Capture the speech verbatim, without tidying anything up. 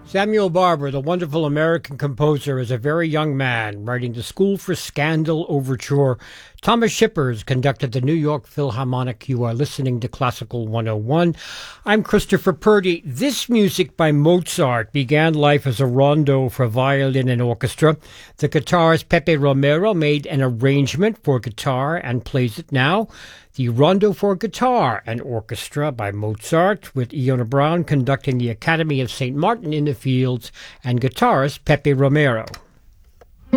Samuel Barber, the wonderful American composer, is a very young man writing the School for Scandal Overture. Thomas Shippers conducted the New York Philharmonic. You are listening to Classical one oh one. I'm Christopher Purdy. This music by Mozart began life as a rondo for violin and orchestra. The guitarist Pepe Romero made an arrangement for guitar and plays it now. The Rondo for Guitar and Orchestra by Mozart, with Iona Brown conducting the Academy of Saint Martin in the Fields and guitarist Pepe Romero.